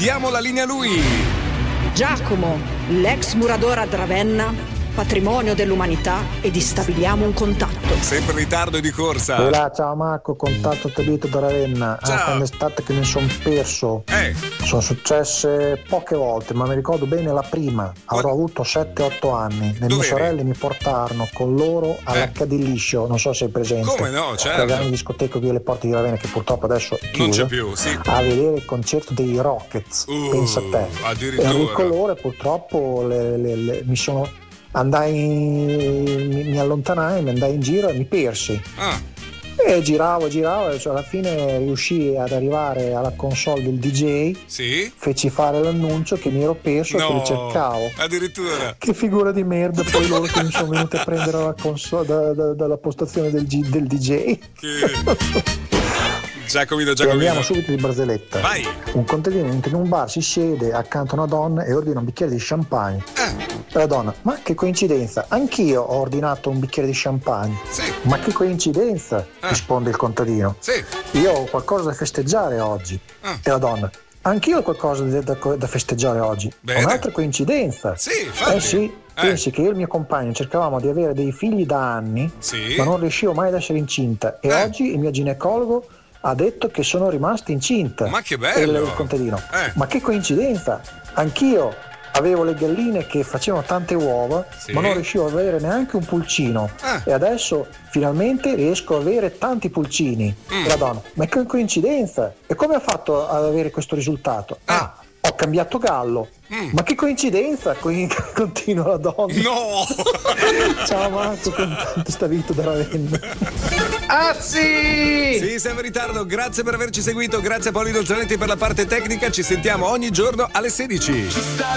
diamo la linea a lui. Giacomo, l'ex muratore a Ravenna, patrimonio dell'umanità, e stabiliamo un contatto. Sempre in ritardo e di corsa. Là, ciao Marco, contatto Telito da Ravenna. Ciao. Quando è estate che mi sono perso. Sono successe poche volte, ma mi ricordo bene la prima. Avrò avuto 7-8 anni. Le mie sorelle mi portarono con loro all'H di Liscio, non so se è presente. Come no, certo. La grande discoteca via le porte di Ravenna, che purtroppo adesso è chiusa, non c'è più, sì. a vedere il concerto dei Rockets. Pensa a te. Addirittura. E il colore purtroppo mi allontanai, mi andai in giro e mi persi. E giravo, cioè alla fine riuscii ad arrivare alla console del DJ. Sì. Feci fare l'annuncio che mi ero perso e che li cercavo. Addirittura. Che figura di merda, poi loro che mi sono venuti a prendere alla console dalla postazione del DJ. Giacomino. Andiamo subito di barzelletta. Vai. Un contadino entra in un bar, si siede accanto a una donna e ordina un bicchiere di champagne. E la donna: ma che coincidenza, anch'io ho ordinato un bicchiere di champagne. Sì. Ma che coincidenza, risponde il contadino. Sì. Io ho qualcosa da festeggiare oggi. E la donna: anch'io ho qualcosa da festeggiare oggi. Bene. Un'altra coincidenza. Sì, infatti. Sì. Pensi che io e il mio compagno cercavamo di avere dei figli da anni, sì, ma non riuscivo mai ad essere incinta. E oggi il mio ginecologo ha detto che sono rimasta incinta. Ma che bello! Il contadino: ma che coincidenza, anch'io avevo le galline che facevano tante uova, sì, ma non riuscivo ad avere neanche un pulcino. E adesso finalmente riesco ad avere tanti pulcini. E la donna: ma che coincidenza, e come ha fatto ad avere questo risultato? Ho cambiato gallo. Ma che coincidenza, continua la donna. No! Ciao Marco, contatto Telito da Ravenna. Sì, siamo in ritardo. Grazie per averci seguito. Grazie a Paolino Zanetti per la parte tecnica. Ci sentiamo ogni giorno alle 16.